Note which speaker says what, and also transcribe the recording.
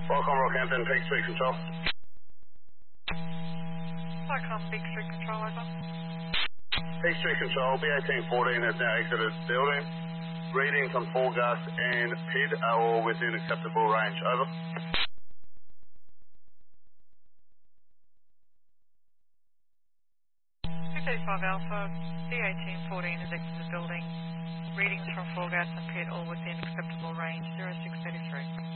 Speaker 1: Welcome, Rockhampton, Peak Street Control.
Speaker 2: Welcome, Big Street Control, over.
Speaker 1: Peak Street Control, B1814 has now exited the building. Readings on foregas and PID are all within acceptable range. Over.
Speaker 2: 235 Alpha, B1814 has exited the building. Readings from foregas and PID all within acceptable range, 0633.